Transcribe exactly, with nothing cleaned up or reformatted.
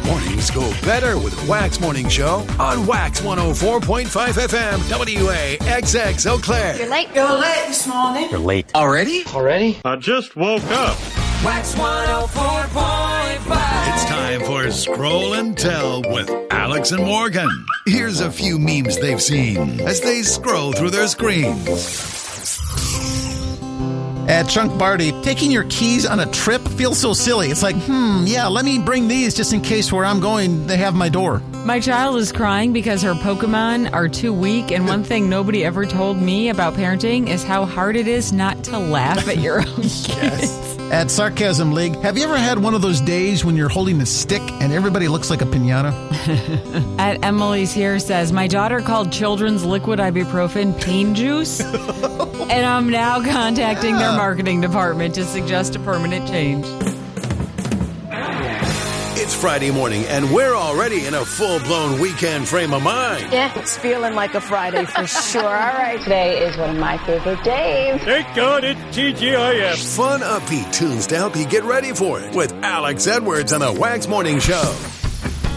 Mornings go better with Wax Morning Show on Wax one oh four point five F M, W A X X Eau Claire. You're late. You're late this morning. You're late. Already? Already? I just woke up. Wax one oh four point five. It's time for Scroll and Tell with Alex and Morgan. Here's a few memes they've seen as they scroll through their screens. At Chunk Barty, taking your keys on a trip feels so silly. It's like, hmm, yeah, let me bring these just in case where I'm going, they have my door. My child is crying because her Pokemon are too weak, and one thing nobody ever told me about parenting is how hard it is not to laugh at your own kids. Yes. At Sarcasm League, have you ever had one of those days when you're holding a stick and everybody looks like a piñata? At Emily's Here says, my daughter called children's liquid ibuprofen pain juice, and I'm now contacting their marketing department to suggest a permanent change. It's Friday morning, and we're already in a full-blown weekend frame of mind. Yeah, it's feeling like a Friday for sure. All right. Today is one of my favorite days. Thank God it's T G I F. Fun, upbeat tunes to help you get ready for it with Alex Edwards on the Wax Morning Show.